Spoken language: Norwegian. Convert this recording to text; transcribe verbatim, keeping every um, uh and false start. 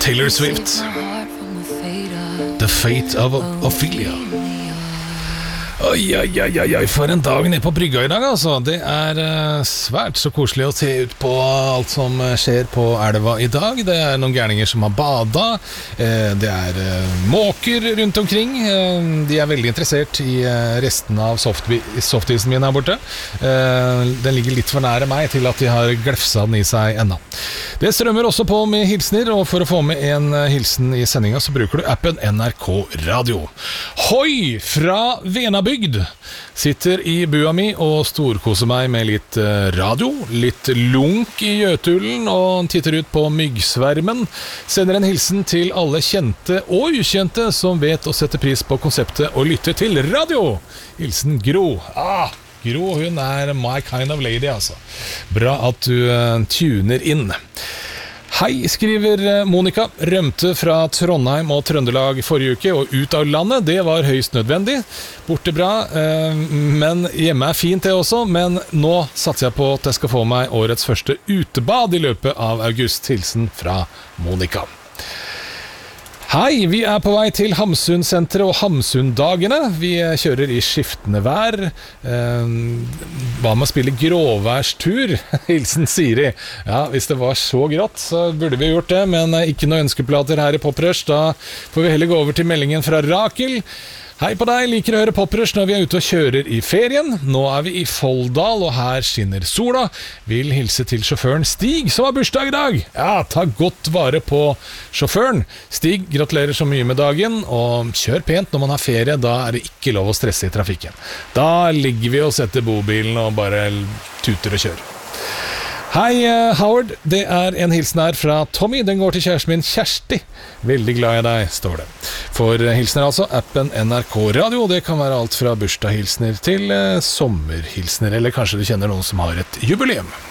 Taylor Swift. The Fate of Ophelia. Oi, oi, oi, oi, for en dag nede på brygga i dag, altså. Det er uh, svært så koselig å se ut på alt som skjer på elva i dag. Det er noen gærninger som har bada. Uh, det er uh, måker rundt omkring. Uh, de er veldig interessert i uh, resten av softi- softisen min her borte. Uh, den ligger litt for nære meg til at de har glefsa den i seg enda. Det strømmer også på med hilsner, og for å få med en uh, hilsen i sendinga så bruker du appen N R K Radio. Hoi fra Venabygd! Sitter i bua mi og storkoser meg med litt radio, litt lunk i Jøtulen og titter ut på myggsvermen. Sender en hilsen til alle kjente og ukjente som vet å sette pris på konseptet og lytte til radio. Hilsen Gro. Ah, Gro, hun er my kind of lady, altså. Bra at du uh, tuner inn. Hei, skriver Monika. Rømte fra Trondheim og Trøndelag forrige uke og ut av landet. Det var høyst nødvendig. Borte bra, men hjemme er fint det også. Men nå satser jeg på at jeg skal få meg årets første utebad i løpet av august. Hilsen fra Monika. Hei, vi er på vei til Hamsun-senteret og Hamsun-dagene. Vi kjører i skiftende vær. Eh, hva med å spille gråværstur? Hilsen Siri. Ja, hvis det var så grått, så burde vi gjort det, men ikke noen ønskeplater her i Poprush. Da får vi heller gå over til meldingen fra Rakel. Hei på deg, liker å høre Poprush når vi er ute og kjører i ferien. Nå er vi i Folldal, og her skinner sola. Vil hilse til sjåføren Stig, som har bursdag i dag. Ja, ta godt vare på sjåføren. Stig, gratulerer så mye med dagen, og kjør pent når man har ferie. Da er det ikke lov å stresse i trafikken. Da ligger vi og setter bobilen og bare tuter og kjører. Hei Howard, det er en hilsen her fra Tommy. Den går til kjæresten min Kjersti. Veldig glad i deg, står det. For hilsner altså, appen N R K Radio. Det kan være alt fra bursdagshilsner til eh, sommerhilsner. Eller kanskje du kjenner noen som har et jubileum.